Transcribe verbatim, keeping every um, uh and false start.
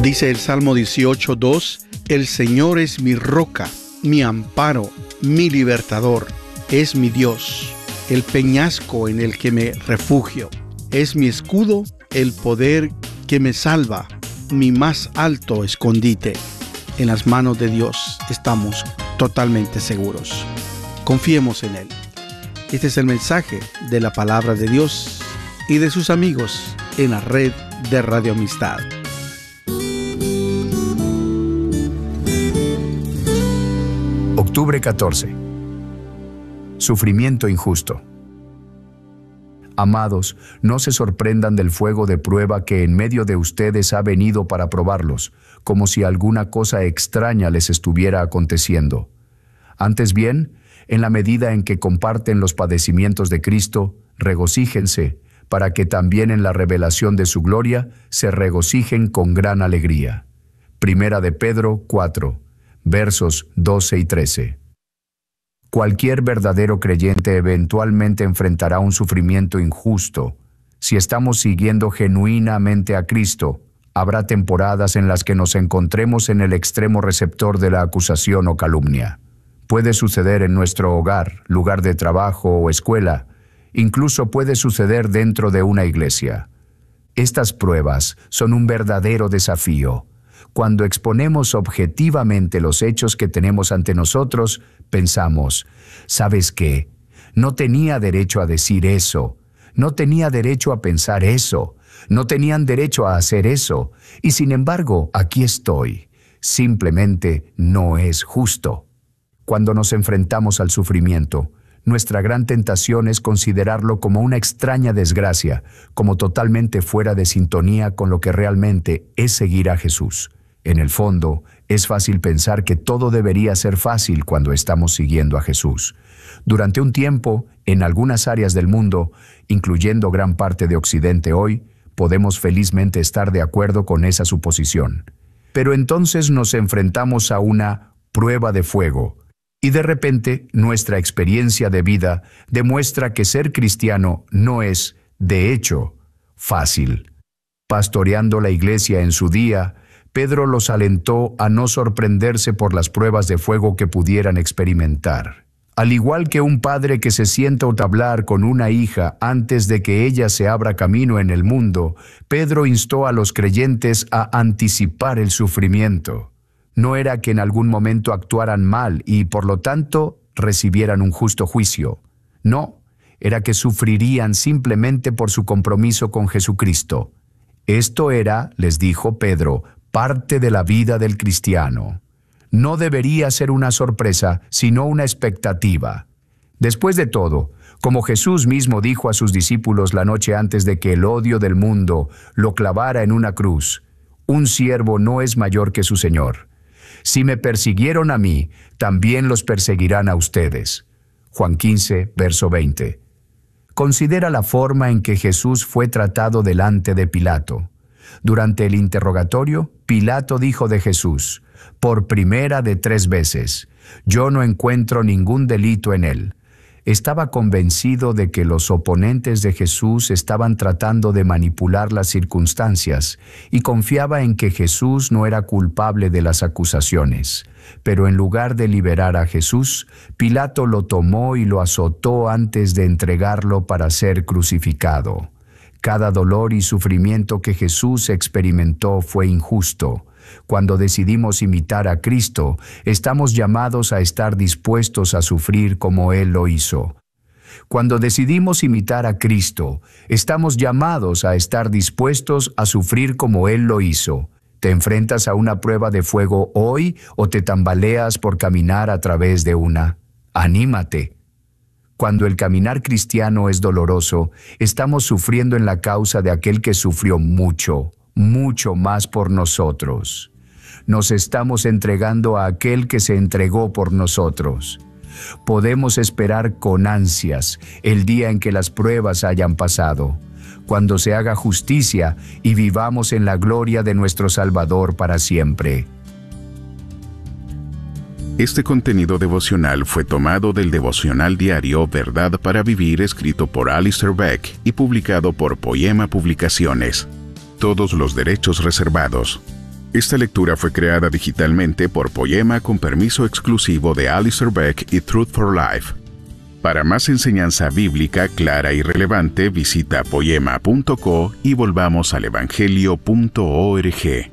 Dice el Salmo dieciocho, dos, el Señor es mi roca, mi amparo, mi libertador, es mi Dios, el peñasco en el que me refugio, es mi escudo, el poder que me salva, mi más alto escondite. En las manos de Dios estamos totalmente seguros. Confiemos en Él. Este es el mensaje de la palabra de Dios y de sus amigos en la red de Radio Amistad. Octubre catorce. Sufrimiento injusto. Amados, no se sorprendan del fuego de prueba que en medio de ustedes ha venido para probarlos, como si alguna cosa extraña les estuviera aconteciendo. Antes bien, en la medida en que comparten los padecimientos de Cristo, regocíjense, para que también en la revelación de su gloria se regocijen con gran alegría. Primera de Pedro cuatro, versos doce y trece. Cualquier verdadero creyente eventualmente enfrentará un sufrimiento injusto. Si estamos siguiendo genuinamente a Cristo, habrá temporadas en las que nos encontremos en el extremo receptor de la acusación o calumnia. Puede suceder en nuestro hogar, lugar de trabajo o escuela. Incluso puede suceder dentro de una iglesia. Estas pruebas son un verdadero desafío. Cuando exponemos objetivamente los hechos que tenemos ante nosotros, pensamos, ¿sabes qué? No tenía derecho a decir eso, no tenía derecho a pensar eso, no tenían derecho a hacer eso, y sin embargo, aquí estoy. Simplemente no es justo. Cuando nos enfrentamos al sufrimiento, nuestra gran tentación es considerarlo como una extraña desgracia, como totalmente fuera de sintonía con lo que realmente es seguir a Jesús. En el fondo, es fácil pensar que todo debería ser fácil cuando estamos siguiendo a Jesús. Durante un tiempo, en algunas áreas del mundo, incluyendo gran parte de Occidente hoy, podemos felizmente estar de acuerdo con esa suposición. Pero entonces nos enfrentamos a una prueba de fuego, y de repente nuestra experiencia de vida demuestra que ser cristiano no es, de hecho, fácil. Pastoreando la iglesia en su día, Pedro los alentó a no sorprenderse por las pruebas de fuego que pudieran experimentar. Al igual que un padre que se sienta a hablar con una hija antes de que ella se abra camino en el mundo, Pedro instó a los creyentes a anticipar el sufrimiento. No era que en algún momento actuaran mal y, por lo tanto, recibieran un justo juicio. No, era que sufrirían simplemente por su compromiso con Jesucristo. Esto era, les dijo Pedro, parte de la vida del cristiano. No debería ser una sorpresa, sino una expectativa. Después de todo, como Jesús mismo dijo a sus discípulos la noche antes de que el odio del mundo lo clavara en una cruz, un siervo no es mayor que su Señor. Si me persiguieron a mí, también los perseguirán a ustedes. Juan quince, verso veinte. Considera la forma en que Jesús fue tratado delante de Pilato. Durante el interrogatorio, Pilato dijo de Jesús, por primera de tres veces, yo no encuentro ningún delito en él. Estaba convencido de que los oponentes de Jesús estaban tratando de manipular las circunstancias y confiaba en que Jesús no era culpable de las acusaciones. Pero en lugar de liberar a Jesús, Pilato lo tomó y lo azotó antes de entregarlo para ser crucificado. Cada dolor y sufrimiento que Jesús experimentó fue injusto. Cuando decidimos imitar a Cristo, estamos llamados a estar dispuestos a sufrir como Él lo hizo. Cuando decidimos imitar a Cristo, estamos llamados a estar dispuestos a sufrir como Él lo hizo. ¿Te enfrentas a una prueba de fuego hoy o te tambaleas por caminar a través de una? ¡Anímate! Cuando el caminar cristiano es doloroso, estamos sufriendo en la causa de aquel que sufrió mucho, mucho más por nosotros. Nos estamos entregando a aquel que se entregó por nosotros. Podemos esperar con ansias el día en que las pruebas hayan pasado, cuando se haga justicia y vivamos en la gloria de nuestro Salvador para siempre. Este contenido devocional fue tomado del devocional diario Verdad para Vivir, escrito por Alistair Beck y publicado por Poema Publicaciones. Todos los derechos reservados. Esta lectura fue creada digitalmente por Poema con permiso exclusivo de Alistair Beck y Truth for Life. Para más enseñanza bíblica clara y relevante, visita poema punto co y volvamos al evangelio punto org.